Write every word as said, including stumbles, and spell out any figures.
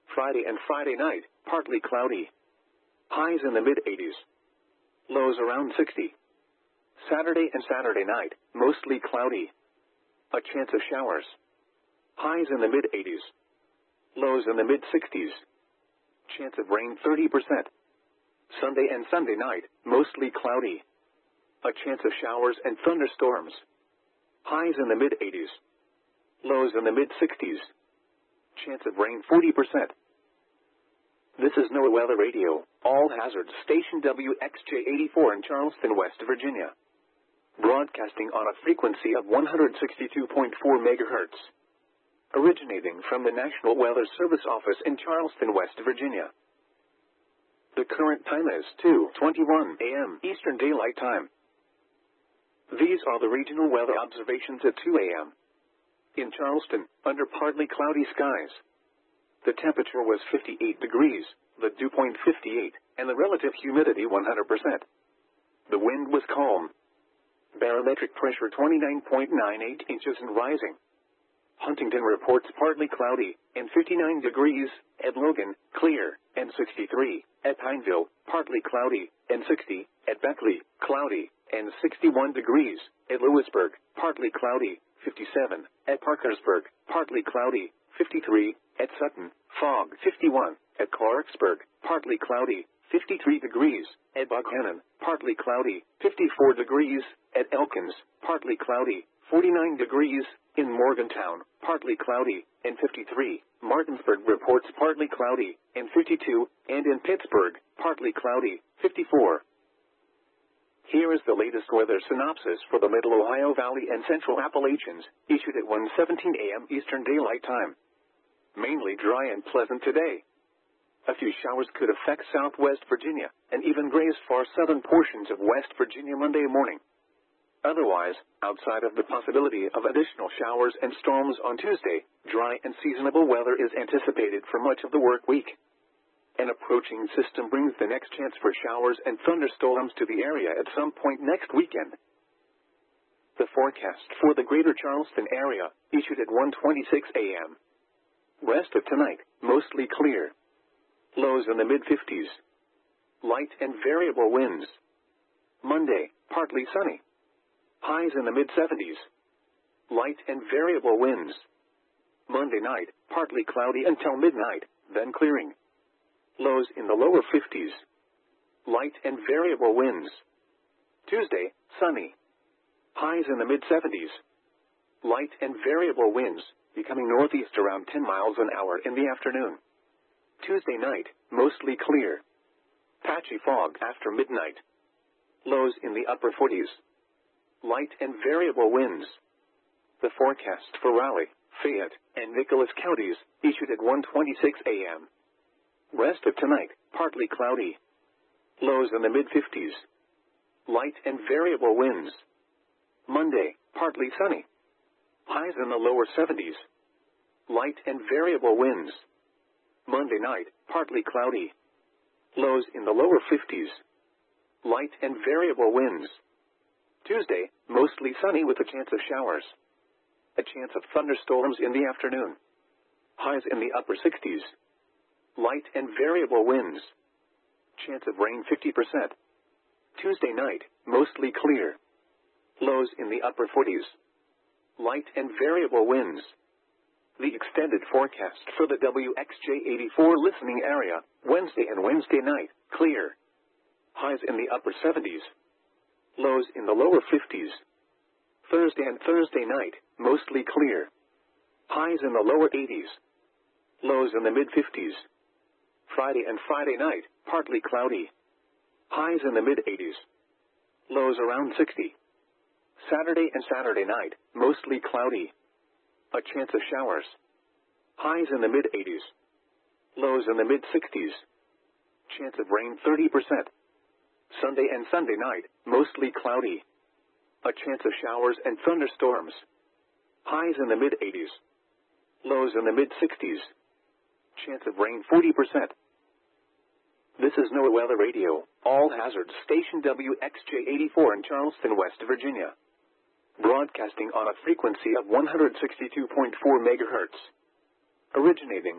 Friday and Friday night, partly cloudy. Highs in the mid eighties. Lows around sixty. Saturday and Saturday night, mostly cloudy. A chance of showers. Highs in the mid eighties. Lows in the mid sixties. Chance of rain thirty percent. Sunday and Sunday night, mostly cloudy. A chance of showers and thunderstorms. Highs in the mid eighties. Lows in the mid sixties. Chance of rain forty percent. This is NOAA Weather Radio, all hazards station W X J eighty-four in Charleston, West Virginia. Broadcasting on a frequency of one hundred sixty-two point four megahertz. Originating from the National Weather Service office in Charleston, West Virginia. The current time is two twenty-one a m Eastern Daylight Time. These are the regional weather observations at two a m In Charleston, under partly cloudy skies. The temperature was fifty-eight degrees, the dew point fifty-eight, and the relative humidity one hundred percent. The wind was calm. Barometric pressure twenty-nine point nine eight inches and rising. Huntington reports partly cloudy, and fifty-nine degrees, at Logan, clear, and sixty-three, at Pineville, partly cloudy, and sixty, at Beckley, cloudy, and sixty-one degrees, at Lewisburg, partly cloudy, fifty-seven, at Parkersburg, partly cloudy, fifty-three, at Sutton, fog, fifty-one, at Clarksburg, partly cloudy, fifty-three degrees, at Buckhannon, partly cloudy, fifty-four degrees, at Elkins, partly cloudy, forty-nine degrees, in Morgantown, partly cloudy, and fifty-three, Martinsburg reports partly cloudy, and fifty-two, and in Pittsburgh, partly cloudy, fifty-four. Here is the latest weather synopsis for the Middle Ohio Valley and Central Appalachians, issued at one seventeen a m Eastern Daylight Time. Mainly dry and pleasant today. A few showers could affect southwest Virginia, and even graze far southern portions of West Virginia Monday morning. Otherwise, outside of the possibility of additional showers and storms on Tuesday, dry and seasonable weather is anticipated for much of the work week. An approaching system brings the next chance for showers and thunderstorms to the area at some point next weekend. The forecast for the greater Charleston area, issued at one twenty-six a m Rest of tonight, mostly clear. Lows in the mid fifties. Light and variable winds. Monday, partly sunny. Highs in the mid seventies. Light and variable winds. Monday night, partly cloudy until midnight, then clearing. Lows in the lower fifties. Light and variable winds. Tuesday, sunny. Highs in the mid seventies. Light and variable winds, becoming northeast around ten miles an hour in the afternoon. Tuesday night, mostly clear. Patchy fog after midnight. Lows in the upper forties. Light and variable winds. The forecast for Raleigh, Fayette, and Nicholas counties, issued at one twenty-six a m Rest of tonight, partly cloudy. Lows in the mid fifties. Light and variable winds. Monday, partly sunny. Highs in the lower seventies. Light and variable winds. Monday night, partly cloudy. Lows in the lower fifties. Light and variable winds. Tuesday, mostly sunny with a chance of showers. A chance of thunderstorms in the afternoon. Highs in the upper sixties. Light and variable winds. Chance of rain fifty percent. Tuesday night, mostly clear. Lows in the upper forties. Light and variable winds. The extended forecast for the W X J eighty-four listening area, Wednesday and Wednesday night, clear. Highs in the upper seventies. Lows in the lower fifties. Thursday and Thursday night, mostly clear. Highs in the lower eighties. Lows in the mid fifties. Friday and Friday night, partly cloudy. Highs in the mid eighties. Lows around sixty. Saturday and Saturday night, mostly cloudy. A chance of showers. Highs in the mid eighties. Lows in the mid sixties. Chance of rain thirty percent. Sunday and Sunday night, mostly cloudy. A chance of showers and thunderstorms. Highs in the mid eighties. Lows in the mid sixties. Chance of rain forty percent. This is NOAA Weather Radio, all hazards station W X J eighty-four in Charleston, West Virginia. Broadcasting on a frequency of one hundred sixty-two point four megahertz. Originating